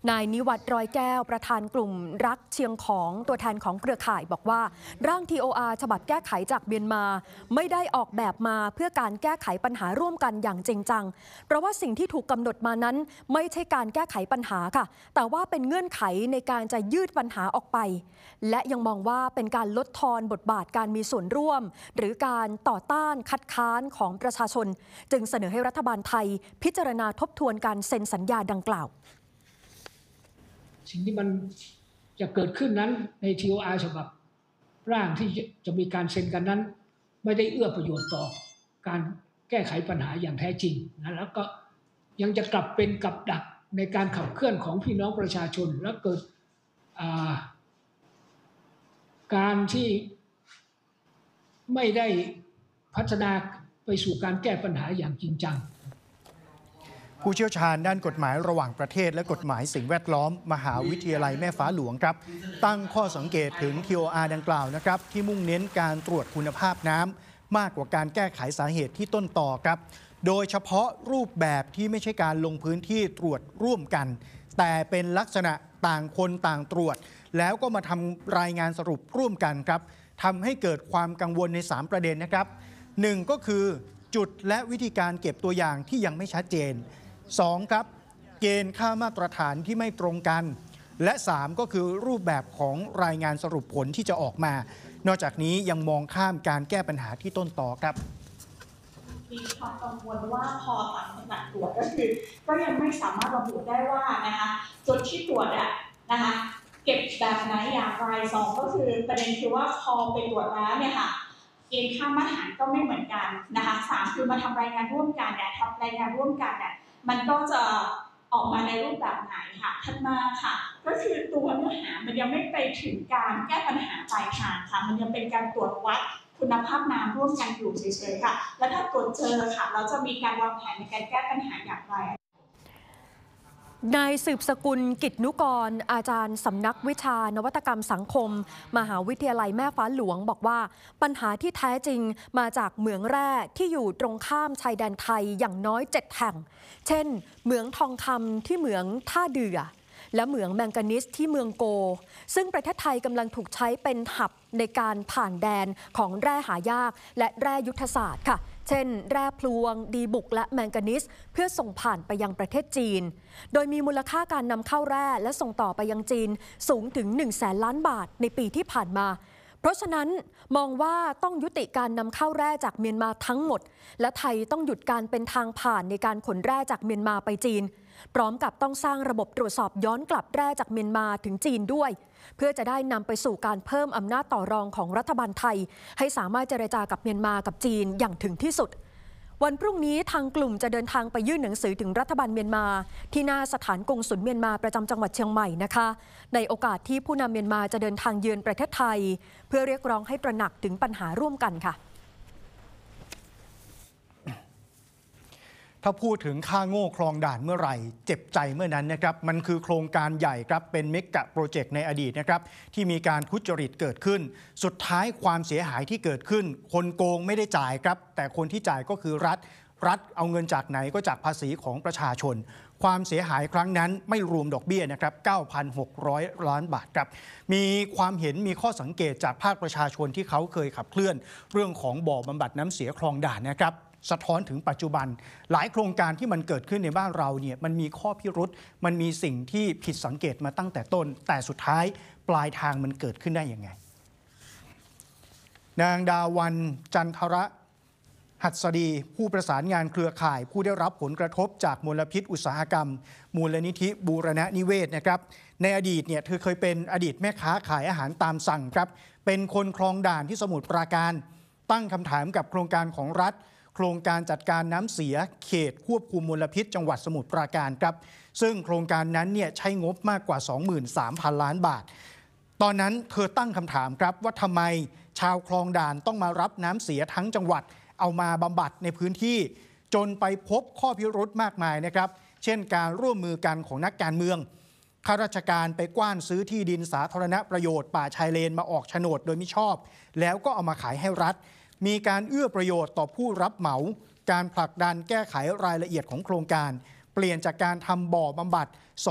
นายนิวัฒน์ร้อยแก้วประธานกลุ่มรักเชียงของตัวแทนของเครือข่ายบอกว่าร่าง TOR ฉบับแก้ไขจากเมียนมาไม่ได้ออกแบบมาเพื่อการแก้ไขปัญหาร่วมกันอย่างจริงจังเพราะว่าสิ่งที่ถูกกำหนดมานั้นไม่ใช่การแก้ไขปัญหาค่ะแต่ว่าเป็นเงื่อนไขในการจะยืดปัญหาออกไปและยังมองว่าเป็นการลดทอนบทบาทการมีส่วนร่วมหรือการต่อต้านคัดค้านของประชาชนจึงเสนอให้รัฐบาลไทยพิจารณาทบทวนการเซ็นสัญญาดังกล่าวสิ่งที่มันจะเกิดขึ้นนั้นใน TOR ฉบับร่างที่จะมีการเซ็นกันนั้นไม่ได้เอื้อประโยชน์ต่อการแก้ไขปัญหาอย่างแท้จริงนะแล้วก็ยังจะกลับเป็นกับดักในการขับเคลื่อนของพี่น้องประชาชนและเกิดการที่ไม่ได้พัฒนาไปสู่การแก้ปัญหาอย่างจริงจังผู้เชี่ยวชาญด้านกฎหมายระหว่างประเทศและกฎหมายสิ่งแวดล้อมมหาวิทยาลัยแม่ฟ้าหลวงครับตั้งข้อสังเกตถึง TOR ดังกล่าวนะครับที่มุ่งเน้นการตรวจคุณภาพน้ำมากกว่าการแก้ไขสาเหตุที่ต้นต่อครับโดยเฉพาะรูปแบบที่ไม่ใช่การลงพื้นที่ตรวจร่วมกันแต่เป็นลักษณะต่างคนต่างตรวจแล้วก็มาทำรายงานสรุปร่วมกันครับทำให้เกิดความกังวลใน3ประเด็นนะครับ1ก็คือจุดและวิธีการเก็บตัวอย่างที่ยังไม่ชัดเจน2ครับเกณฑ์ค่ามาตรฐานที่ไม่ตรงกันและ3ก็คือรูปแบบของรายงานสรุปผลที่จะออกมานอกจากนี้ยังมองข้ามการแก้ปัญหาที่ต้นตอครับมีความกังวลว่าพอตัดขนาดตรวจก็ยังไม่สามารถระบุได้ว่านะคะจุดที่ตรวจนะคะเก็บแบบไหนอย่างไร2ก็คือประเด็นคือว่าพอไปตรวจแล้วเนี่ยค่ะเกณฑ์ค่ามาตรฐานก็ไม่เหมือนกันนะคะ3คือมาทำรายงานร่วมกันทำรายงานร่วมกันมันก็จะออกมาในรูปแบบไหนค่ะถัดมาค่ะก็คือตัวเนื้อหามันยังไม่ไปถึงการแก้ปัญหาปลายทางค่ะมันยังเป็นการตรวจวัดคุณภาพน้ำร่วมกันอยู่เฉยๆค่ะและถ้าตรวจเจอค่ะเราจะมีการวางแผนในการแก้ปัญหาอย่างไรนายสืบสกุลกิจนุกรอาจารย์สำนักวิชานวัตกรรมสังคมมหาวิทยาลัยแม่ฟ้าหลวงบอกว่าปัญหาที่แท้จริงมาจากเหมืองแร่ที่อยู่ตรงข้ามชายแดนไทยอย่างน้อย7แห่งเช่นเหมืองทองคำที่เหมืองท่าเดือและเหมืองแมงกานีสที่เมืองโกซึ่งประเทศไทยกำลังถูกใช้เป็นหับในการผ่านแดนของแร่หายากและแร่ยุทธศาสตร์ค่ะเช่นแร่พลวงดีบุกและแมงกานีสเพื่อส่งผ่านไปยังประเทศจีนโดยมีมูลค่าการนำเข้าแร่และส่งต่อไปยังจีนสูงถึง 100,000 ล้านบาทในปีที่ผ่านมาเพราะฉะนั้นมองว่าต้องยุติการนำเข้าแร่จากเมียนมาทั้งหมดและไทยต้องหยุดการเป็นทางผ่านในการขนแร่จากเมียนมาไปจีนพร้อมกับต้องสร้างระบบตรวจสอบย้อนกลับแร่จากเมียนมาถึงจีนด้วยเพื่อจะได้นำไปสู่การเพิ่มอำนาจต่อรองของรัฐบาลไทยให้สามารถเจรจากับเมียนมากับจีนอย่างถึงที่สุดวันพรุ่งนี้ทางกลุ่มจะเดินทางไปยื่นหนังสือถึงรัฐบาลเมียนมาที่หน้าสถานกงสุลเมียนมาประจำจังหวัดเชียงใหม่นะคะในโอกาสที่ผู้นำเมียนมาจะเดินทางเยือนประเทศไทยเพื่อเรียกร้องให้ตระหนักถึงปัญหาร่วมกันค่ะถ้าพูดถึงค่าโง่คลองด่านเมื่อไหร่เจ็บใจเมื่อนั้นนะครับมันคือโครงการใหญ่ครับเป็นเมกะโปรเจกต์ในอดีตนะครับที่มีการทุจริตเกิดขึ้นสุดท้ายความเสียหายที่เกิดขึ้นคนโกงไม่ได้จ่ายครับแต่คนที่จ่ายก็คือรัฐเอาเงินจากไหนก็จากภาษีของประชาชนความเสียหายครั้งนั้นไม่รวมดอกเบี้ยนะครับ 9,600 ล้านบาทครับมีความเห็นมีข้อสังเกตจากภาคประชาชนที่เขาเคยขับเคลื่อนเรื่องของบ่อบำบัดน้ำเสียคลองด่านนะครับสะท้อนถึงปัจจุบันหลายโครงการที่มันเกิดขึ้นในบ้านเราเนี่ยมันมีข้อพิรุษมันมีสิ่งที่ผิดสังเกตมาตั้งแต่ต้นแต่สุดท้ายปลายทางมันเกิดขึ้นได้ยังไงนางดาวันจันทระหัสดีผู้ประสานงานเครือข่ายผู้ได้รับผลกระทบจากมลพิษอุตสาหกรรมมูลนิธิบูรณะนิเวศนะครับในอดีตเนี่ยเธอเคยเป็นอดีตแม่ค้าขายอาหารตามสั่งครับเป็นคนคลองด่านที่สมุทรปราการตั้งคำถามกับโครงการของรัฐโครงการจัดการน้ำเสียเขตควบคุมมลพิษจังหวัดสมุทรปราการครับซึ่งโครงการนั้นเนี่ยใช้งบมากกว่า 23,000 ล้านบาทตอนนั้นเธอตั้งคำถามครับว่าทำไมชาวคลองด่านต้องมารับน้ำเสียทั้งจังหวัดเอามาบำบัดในพื้นที่จนไปพบข้อพิรุธมากมายนะครับเช่นการร่วมมือกันของนักการเมืองข้าราชการไปกว้านซื้อที่ดินสาธารณประโยชน์ป่าชายเลนมาออกโฉนดโดยมิชอบแล้วก็เอามาขายให้รัฐมีการเอื้อประโยชน์ต่อผู้รับเหมาการผลักดันแก้ไขรายละเอียดของโครงการเปลี่ยนจากการทำบ่อบำบัด